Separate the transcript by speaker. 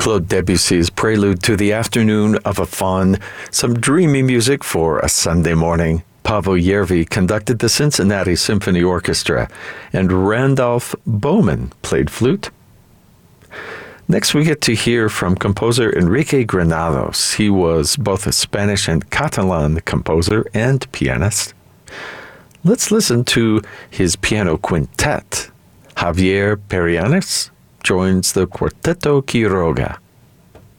Speaker 1: Claude Debussy's Prelude to the Afternoon of a Faun, some dreamy music for a Sunday morning. Paavo Järvi conducted the Cincinnati Symphony Orchestra, and Randolph Bowman played flute. Next, we get to hear from composer Enrique Granados. He was both a Spanish and Catalan composer and pianist. Let's listen to his piano quintet. Javier Perianes joins the Quarteto Quiroga.